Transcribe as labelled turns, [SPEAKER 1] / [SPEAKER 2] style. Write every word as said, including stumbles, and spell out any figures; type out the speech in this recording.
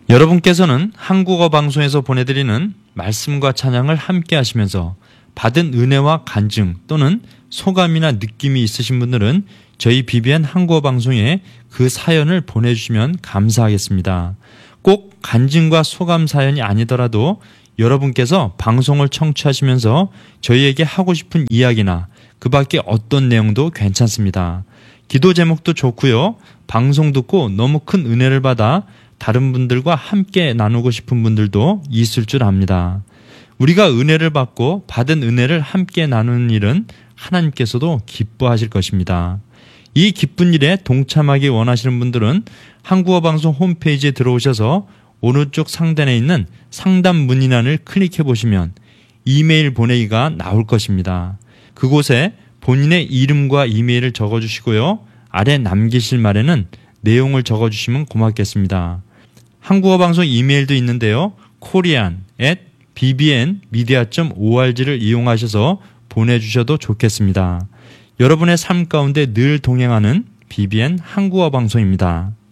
[SPEAKER 1] 여러분께서는 한국어 방송에서 보내드리는 말씀과 찬양을 함께 하시면서 받은 은혜와 간증 또는 소감이나 느낌이 있으신 분들은 저희 비비엔 한국어 방송에 그 사연을 보내주시면 감사하겠습니다. 꼭 간증과 소감 사연이 아니더라도 여러분께서 방송을 청취하시면서 저희에게 하고 싶은 이야기나 그 밖에 어떤 내용도 괜찮습니다. 기도 제목도 좋고요. 방송 듣고 너무 큰 은혜를 받아 다른 분들과 함께 나누고 싶은 분들도 있을 줄 압니다. 우리가 은혜를 받고 받은 은혜를 함께 나누는 일은 하나님께서도 기뻐하실 것입니다. 이 기쁜 일에 동참하기 원하시는 분들은 한국어 방송 홈페이지에 들어오셔서 오른쪽 상단에 있는 상담 문의란을 클릭해 보시면 이메일 보내기가 나올 것입니다. 그곳에 본인의 이름과 이메일을 적어주시고요. 아래 남기실 말에는 내용을 적어주시면 고맙겠습니다. 한국어 방송 이메일도 있는데요. korean at 비비엔미디어 닷 오알지를 이용하셔서 보내주셔도 좋겠습니다. 여러분의 삶 가운데 늘 동행하는 비비엔 한국어 방송입니다.